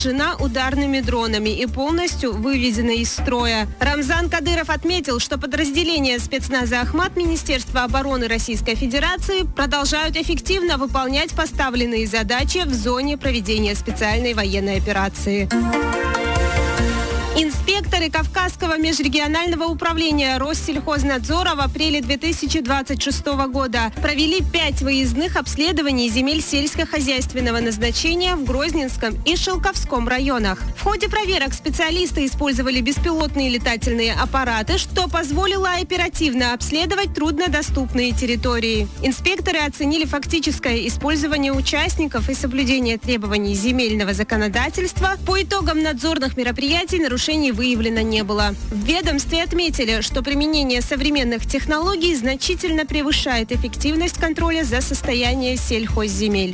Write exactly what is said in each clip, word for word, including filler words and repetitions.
ударными дронами и полностью выведены из строя. Рамзан Кадыров отметил, что подразделения спецназа «Ахмат» Министерства обороны Российской Федерации продолжают эффективно выполнять поставленные задачи в зоне проведения специальной военной операции. Инспекторы Кавказского межрегионального управления Россельхознадзора в апреле две тысячи двадцать шестого года провели пять выездных обследований земель сельскохозяйственного назначения в Грозненском и Шелковском районах. В ходе проверок специалисты использовали беспилотные летательные аппараты, что позволило оперативно обследовать труднодоступные территории. Инспекторы оценили фактическое использование участников и соблюдение требований земельного законодательства. По итогам надзорных мероприятий нарушений выявлено не было. В ведомстве отметили, что применение современных технологий значительно превышает эффективность контроля за состоянием сельхозземель.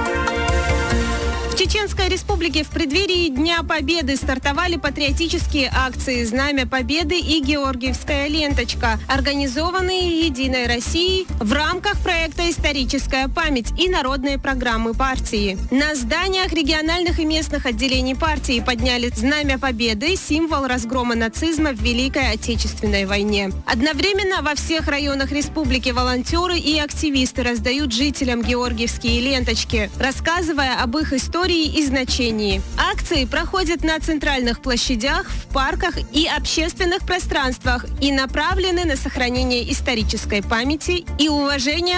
В Чеченской Республике в преддверии Дня Победы стартовали патриотические акции «Знамя Победы» и «Георгиевская ленточка», организованные «Единой Россией» в рамках проекта «Историческая память» и народной программы партии. На зданиях региональных и местных отделений партии подняли «Знамя Победы», символ разгрома нацизма в Великой Отечественной войне. Одновременно во всех районах республики волонтеры и активисты раздают жителям георгиевские ленточки, рассказывая об их истории и значении. Акции проходят на центральных площадях, в парках и общественных пространствах и направлены на сохранение исторической памяти и уважение